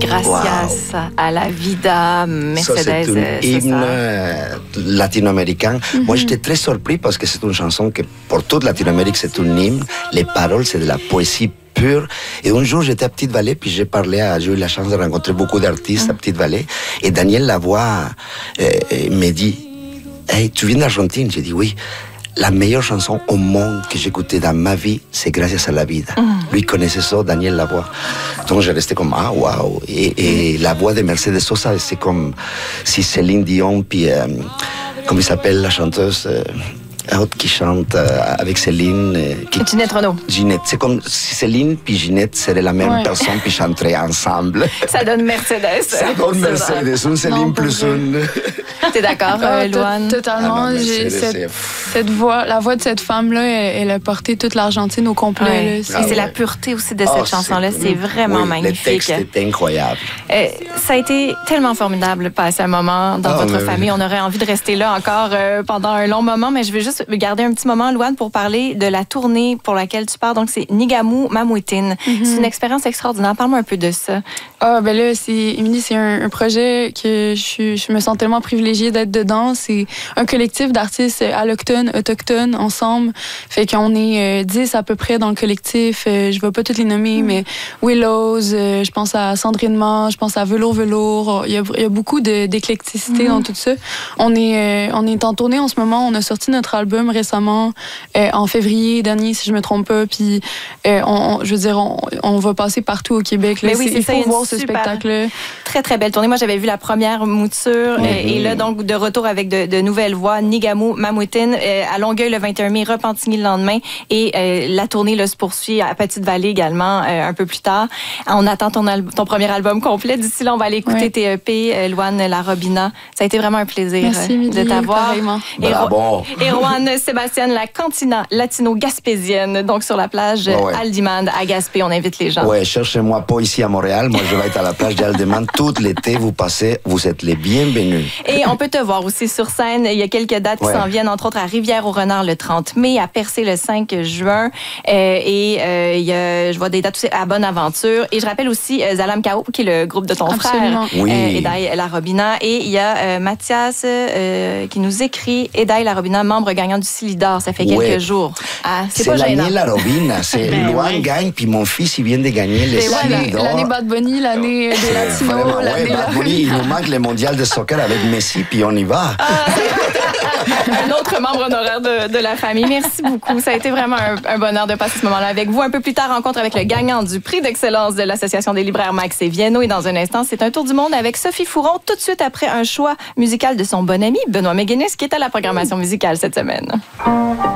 Gracias à la vida, Mercedes. Ça, c'est un hymne latino-américain. Moi, j'étais très surpris parce que c'est une chanson que pour toute Latino-Amérique, c'est un hymne. Les paroles, c'est de la poésie pure. Et un jour, j'étais à Petite-Vallée, puis j'ai eu la chance de rencontrer beaucoup d'artistes à Petite-Vallée. Et Daniel Lavoie m'a dit, hey, tu viens d'Argentine? J'ai dit oui. La meilleure chanson au monde que j'ai écoutée dans ma vie, c'est Gracias a la vida. Lui connaissait ça, Daniel Lavoie. Donc j'ai resté comme, ah, waouh. Et la voix de Mercedes Sosa, c'est comme si Céline Dion, puis, comment il s'appelle la chanteuse qui chante avec Céline. Ginette Renaud. Ginette. C'est comme si Céline puis Ginette seraient la même personne puis chanteraient ensemble. Ça donne Mercedes. Ça donne Mercedes. Une Céline plus une. T'es d'accord, Louane? Totalement. Cette voix, la voix de cette femme-là, elle a porté toute l'Argentine au complet. Là, c'est la pureté aussi de cette chanson-là. C'est vraiment magnifique. Le texte est incroyable. Ça a été tellement formidable de passer un moment dans votre famille. On aurait envie de rester là encore pendant un long moment, mais je vais juste garder un petit moment, Louane, pour parler de la tournée pour laquelle tu pars. Donc, c'est Nigamu Mamuitin. C'est une expérience extraordinaire. Parle-moi un peu de ça. Ben là, Émilie, c'est un projet que je me sens tellement privilégiée d'être dedans. C'est un collectif d'artistes allochtones, autochtones, ensemble. Fait qu'on est 10 à peu près dans le collectif. Je vais pas toutes les nommer, mais Willows, je pense à Sandrine Ma, je pense à Velours. Il y a beaucoup d'éclecticité dans tout ça. On est en tournée en ce moment. On a sorti notre album récemment, en février dernier, si je me trompe pas. Puis, je veux dire, on va passer partout au Québec. Là. Oui, il faut voir ce spectacle-là. Très, très belle tournée. Moi, j'avais vu la première mouture et là, donc, de retour avec de nouvelles voix. Nigamu Mamuitin, à Longueuil le 21 mai, Repentigny le lendemain. Et la tournée là, se poursuit à Petite-Vallée également un peu plus tard. On attend ton premier album complet. D'ici là, on va aller écouter tes EP, Louane Larobina. Ça a été vraiment un plaisir de t'avoir. Et Roanne Sébastien, la cantina latino-gaspésienne, donc sur la plage Aldimande à Gaspé. On invite les gens. Oui, cherchez-moi pas ici à Montréal. Moi, je vais être à la plage d'Aldimande tout l'été. Vous êtes les bienvenus. Et on peut te voir aussi sur scène. Il y a quelques dates qui s'en viennent, entre autres à Rivière-au-Renard le 30 mai, à Percé le 5 juin. Je vois des dates aussi à Bonaventure. Et je rappelle aussi Zalam Kao, qui est le groupe de ton frère, Edaï Larobina. Et il y a Mathias qui nous écrit, Edaï Larobina, membre gagnant du Silidor, ça fait quelques jours. C'est pas l'année Larobina, c'est Louane gagne, puis mon fils, il vient de gagner le Silidor. L'année Bad Bunny, l'année des Latinos, l'année Bad Bunny, il nous manque le mondial de soccer avec Messi, puis on y va. Un autre membre honoraire de la famille. Merci beaucoup. Ça a été vraiment un bonheur de passer ce moment-là avec vous. Un peu plus tard, rencontre avec le gagnant du prix d'excellence de l'Association des libraires Max et Vienno. Et dans un instant, c'est un tour du monde avec Sophie Fouron, tout de suite après un choix musical de son bon ami Benoît McGuinness, qui est à la programmation musicale cette semaine.